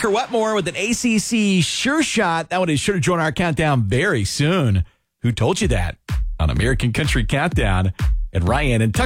Tucker Wetmore with an ACC sure shot. That one is sure to join our countdown very soon. Who told you that? On American Country Countdown. And Ryan and Tucker.